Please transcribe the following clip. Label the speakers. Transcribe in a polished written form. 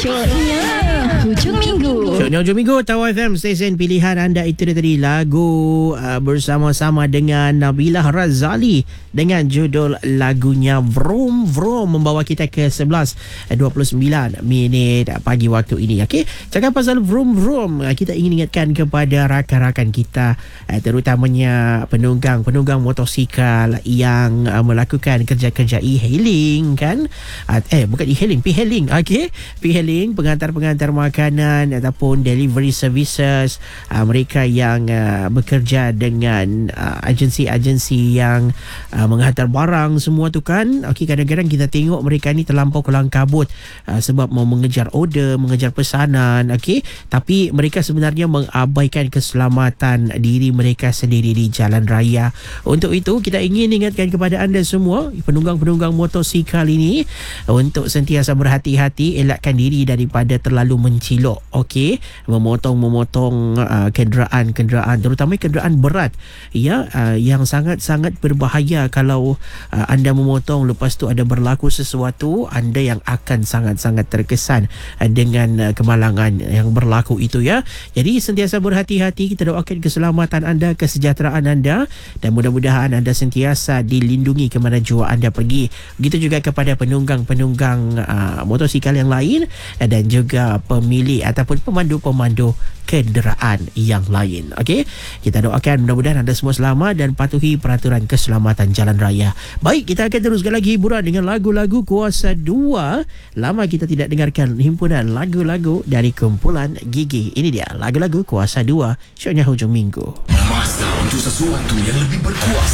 Speaker 1: Syoknya hujung minggu.
Speaker 2: Syoknya hujung minggu, Tawar FM, stesen pilihan anda. Itu dia tadi lagu bersama-sama dengan Nabila Razali dengan judul lagunya Vroom Vroom, membawa kita ke 11:29 pagi waktu ini. Okey, cakap pasal Vroom Vroom, kita ingin ingatkan kepada rakan-rakan kita, terutamanya penunggang motosikal yang melakukan kerja-kerja e-hailing kan, bukan e-hailing, p-hailing. Okey, p-hailing, pengantar makanan ataupun delivery services, mereka yang bekerja dengan agensi-agensi yang menghantar barang semua tu kan. Okey, kadang-kadang kita tengok mereka ni terlampau kelang kabut sebab mau mengejar order, mengejar pesanan. Okey, tapi mereka sebenarnya mengabaikan keselamatan diri mereka sendiri di jalan raya. Untuk itu kita ingin ingatkan kepada anda semua, penunggang-penunggang motosikal ini, untuk sentiasa berhati-hati, elakkan diri daripada terlalu mencilok. Okey, memotong kenderaan terutama kenderaan berat ya, yang sangat-sangat berbahaya. Kalau anda memotong lepas tu ada berlaku sesuatu, anda yang akan sangat-sangat terkesan dengan kemalangan yang berlaku itu ya. Jadi sentiasa berhati-hati, kita doakan keselamatan anda, kesejahteraan anda, dan mudah-mudahan anda sentiasa dilindungi ke mana jua anda pergi. Begitu juga kepada penunggang motosikal yang lain dan juga pemilik ataupun pemandu kenderaan yang lain. Okey, kita doakan mudah-mudahan anda semua selamat dan patuhi peraturan keselamatan jalan raya. Baik, kita akan teruskan lagi hiburan dengan lagu-lagu Kuasa 2. Lama kita tidak dengarkan himpunan lagu-lagu dari kumpulan Gigi. Ini dia lagu-lagu Kuasa 2, syoknya hujung minggu.
Speaker 3: Masa untuk sesuatu yang lebih berkuasa.